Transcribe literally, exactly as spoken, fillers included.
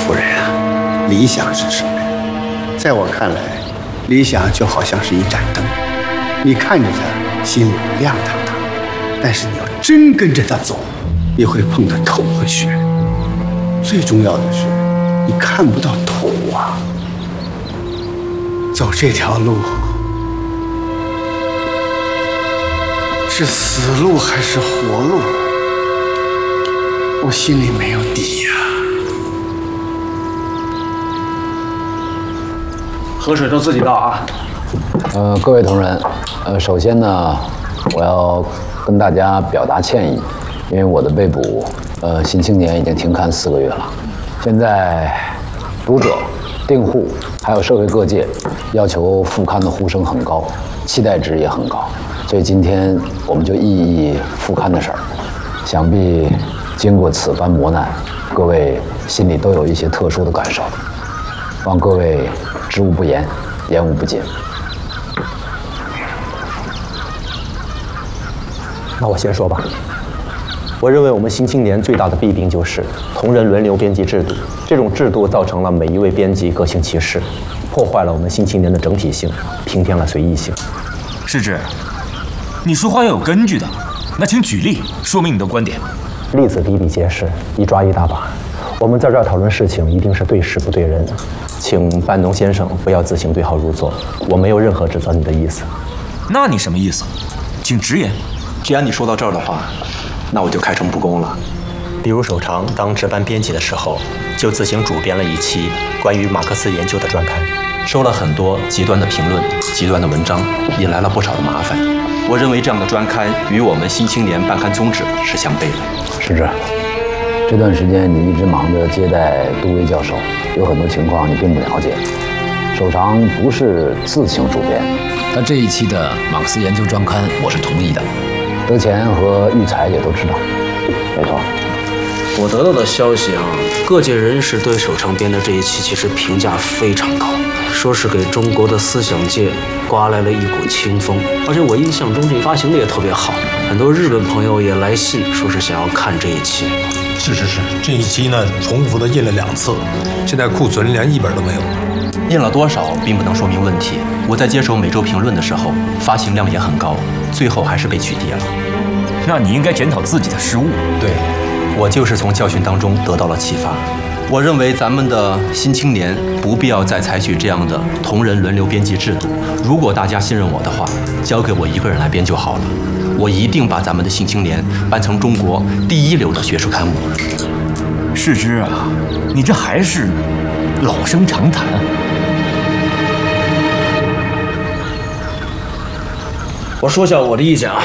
夫人啊，理想是什么呀？在我看来，理想就好像是一盏灯，你看着它，心里亮堂堂；但是你要真跟着它走，你会碰得头破血流。最重要的是，你看不到头啊！走这条路，是死路还是活路？我心里没有底呀。 喝水都自己倒啊。 呃，各位同仁，呃，首先呢，我要跟大家表达歉意，因为我的被捕，呃，《新青年》已经停刊四个月了。现在，读者、订户还有社会各界要求复刊的呼声很高，期待值也很高，所以今天我们就议议复刊的事儿。想必经过此番磨难，各位心里都有一些特殊的感受，望各位知无不言，言无不尽。 那我先说吧。我认为我们《新青年》最大的弊病就是同人轮流编辑制度，这种制度造成了每一位编辑各行其事，破坏了我们《新青年》的整体性，平添了随意性。 世之，你说话要有根据的，那请举例说明你的观点。 例子比比皆是，一抓一大把。我们在这儿讨论事情，一定是对事不对人。请半农先生不要自行对号入座，我没有任何指责你的意思。 那你什么意思？请直言。 既然你说到这儿的话，那我就开诚布公了。 比如守常当值班编辑的时候，就自行主编了一期关于马克思研究的专刊， 收了很多极端的评论、极端的文章，引来了不少的麻烦。我认为这样的专刊与我们《新青年》办刊宗旨是相悖的。 是这，这段时间你一直忙着接待杜威教授，有很多情况你并不了解。守常不是自行主编，他这一期的马克思研究专刊我是同意的。德前和育才也都知道。没错。 我得到的消息啊，各界人士对守常编的这一期其实评价非常高，说是给中国的思想界刮来了一股清风。而且我印象中这发行的也特别好，很多日本朋友也来信说是想要看这一期。 是是是，这一期呢重复的印了两次，现在库存连一本都没有。 印了多少并不能说明问题。我在接手每周评论的时候，发行量也很高，最后还是被取缔了。 那你应该检讨自己的失误。 对，我就是从教训当中得到了启发。我认为咱们的新青年不必要再采取这样的同人轮流编辑制度。如果大家信任我的话，交给我一个人来编就好了。我一定把咱们的新青年办成中国第一流的学术刊物。 世之啊，你这还是老生常谈。 我说下我的意见啊，